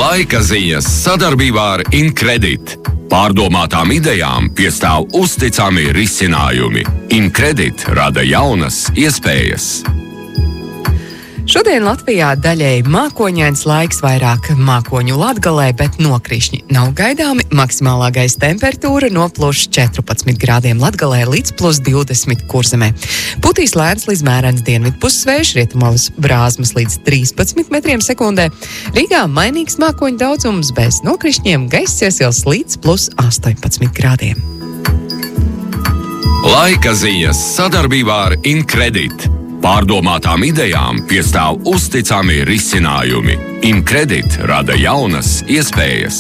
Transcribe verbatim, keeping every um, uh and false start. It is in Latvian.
Laika ziņas sadarbībā ar Incredit. Pārdomātām idejām piestāv uzticami risinājumi. Incredit rada jaunas iespējas. Šodien Latvijā daļēji mākoņains laiks, vairāk mākoņu Latgalē, bet nokrišņi nav gaidāmi. Maksimālā gaisa temperatūra no plus četrpadsmit grādiem Latgalē līdz plus divdesmit Kurzemē. Putīs lēns līdz mērens dienvidpuses vējš, rietumos brāzmas līdz trīspadsmit metriem sekundē. Rīgā mainīgs mākoņu daudzums bez nokrišņiem, gaiss iesils līdz plus astoņpadsmit grādiem. Laika ziņas sadarbībā ar Incredit. Pārdomātām idejām piestāv uzticami risinājumi. Incredit rada jaunas iespējas.